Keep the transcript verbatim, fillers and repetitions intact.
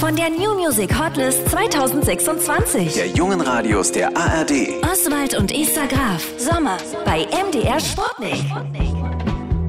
von der New Music Hotlist zwanzig sechsundzwanzig. Der jungen Radios der A R D. Oswald und Esther Graf. Sommer bei M D R Sputnik.